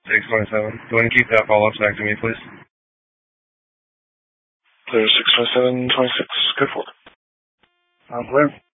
627. Go ahead and keep that follow-up back to me, please. Clear 627-26. Good for. I'm clear.